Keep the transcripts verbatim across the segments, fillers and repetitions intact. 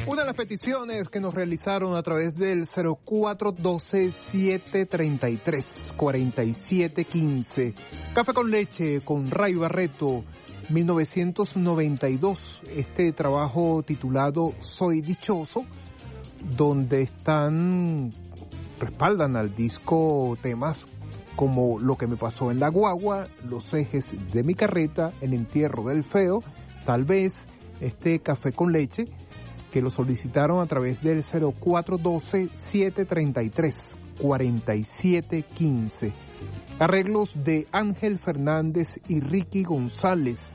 Una de las peticiones que nos realizaron a través del cero cuatro uno dos, siete tres tres, cuatro siete uno cinco. Café con leche con Ray Barreto, mil novecientos noventa y dos. Este trabajo titulado Soy Dichoso, donde están, respaldan al disco temas como Lo que me pasó en la guagua, Los ejes de mi carreta, El entierro del feo, Tal vez, este Café con leche, que lo solicitaron a través del cero cuatro uno dos, siete tres tres, cuatro siete uno cinco. Arreglos de Ángel Fernández y Ricky González,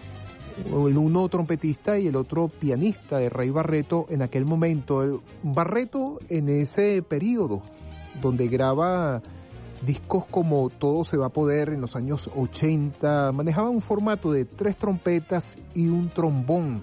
el uno trompetista y el otro pianista de Ray Barreto en aquel momento. Barreto en ese periodo, donde graba discos como Todo se va a poder en los años ochenta, manejaba un formato de tres trompetas y un trombón.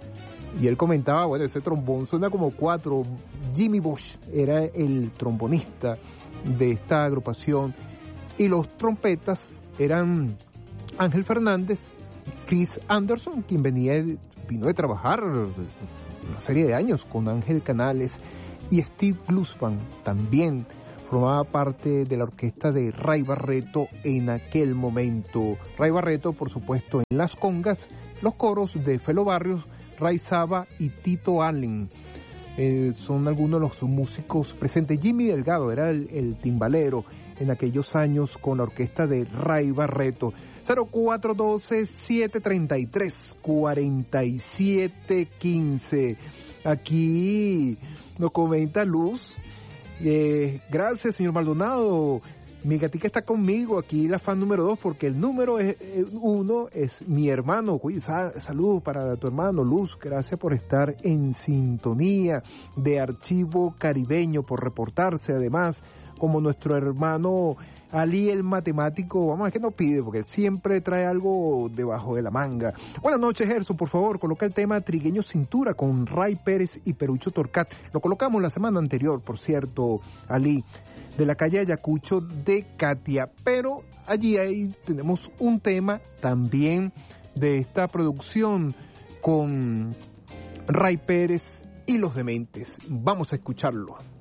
Y él comentaba, bueno, ese trombón suena como cuatro. Jimmy Bush era el trombonista de esta agrupación. Y los trompetas eran Ángel Fernández, Chris Anderson, quien venía, vino de trabajar una serie de años con Ángel Canales, y Steve Glusman también formaba parte de la orquesta de Ray Barreto en aquel momento. Ray Barreto, por supuesto, en las congas, los coros de Felo Barrios, Ray Saba y Tito Allen. Eh, son algunos de los músicos presentes. Jimmy Delgado era el, el timbalero en aquellos años con la orquesta de Ray Barreto. cero cuatro uno dos, siete tres tres, cuatro siete uno cinco. Aquí nos comenta Luz. Eh, gracias, señor Maldonado. Mi gatica está conmigo, aquí la fan número dos, porque el número es, eh, uno es mi hermano. Uy, sal, saludos para tu hermano Luz, gracias por estar en sintonía de Archivo Caribeño, por reportarse, además, como nuestro hermano Ali, el matemático. Vamos a ver qué nos pide, porque él siempre trae algo debajo de la manga. Buenas noches, Gerson, por favor, coloca el tema Trigueño Cintura con Ray Pérez y Perucho Torcat. Lo colocamos la semana anterior, por cierto, Ali, de la calle Ayacucho de Katia, pero allí ahí tenemos un tema también de esta producción con Ray Pérez y Los Dementes. Vamos a escucharlo.